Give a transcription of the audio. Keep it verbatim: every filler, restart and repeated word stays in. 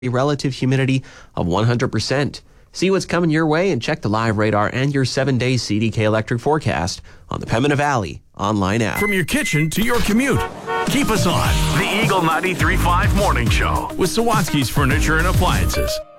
relative humidity of one hundred percent. See what's coming your way and check the live radar and your seven-day C D K Electric forecast on the Pembina Valley online app. From your kitchen to your commute, keep us on the Eagle ninety-three point five Morning Show with Sawatsky's Furniture and Appliances.